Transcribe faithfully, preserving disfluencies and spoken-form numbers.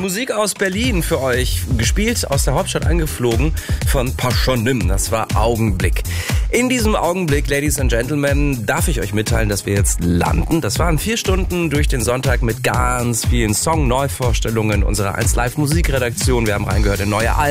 Musik aus Berlin für euch. Gespielt, aus der Hauptstadt angeflogen von Paschonim. Das war Augenblick. In diesem Augenblick, Ladies and Gentlemen, darf ich euch mitteilen, dass wir jetzt landen. Das waren vier Stunden durch den Sonntag mit ganz vielen Song-Neuvorstellungen unserer eins Live Musikredaktion. Wir haben reingehört in neue Alben.